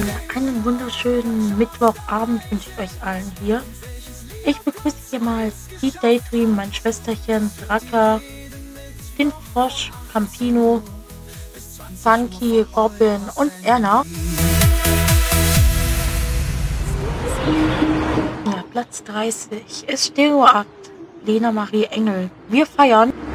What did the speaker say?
Einen wunderschönen Mittwochabend wünsche ich euch allen hier. Ich begrüße hier mal die Daydream, mein Schwesterchen, Draka, den Frosch, Campino, Funky, Robin und Erna. Ja, Platz 30 ist Stereoakt, Lena Marie Engel. Wir feiern.